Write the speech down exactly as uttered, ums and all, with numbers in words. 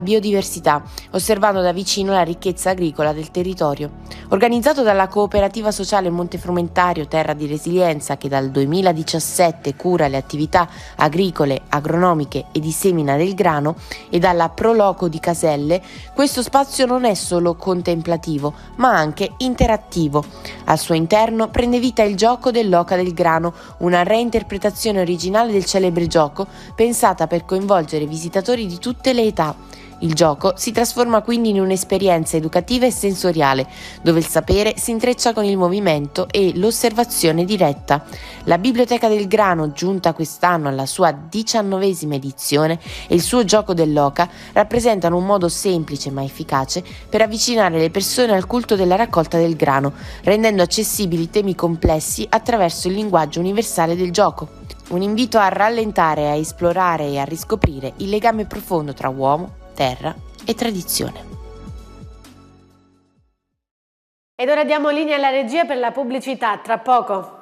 biodiversità, osservando da vicino la ricchezza agricola del territorio. Organizzato dalla Cooperativa Sociale Montefrumentario Terra di Resilienza, che dal duemiladiciassette cura le attività agricole, agronomiche e di semina del grano, e dalla Proloco di Caselle, questo spazio non è solo contemplativo, ma anche interattivo. Al suo interno prende vita il gioco dell'oca del grano, una reinterpretazione originale del celebre gioco, pensata per coinvolgere visitatori di tutte le età. Il gioco si trasforma quindi in un'esperienza educativa e sensoriale, dove il sapere si intreccia con il movimento e l'osservazione diretta. La Biblioteca del Grano, giunta quest'anno alla sua diciannovesima edizione, e il suo gioco dell'oca rappresentano un modo semplice ma efficace per avvicinare le persone al culto della raccolta del grano, rendendo accessibili temi complessi attraverso il linguaggio universale del gioco. Un invito a rallentare, a esplorare e a riscoprire il legame profondo tra uomo, terra e tradizione. Ed ora diamo linea alla regia per la pubblicità, tra poco.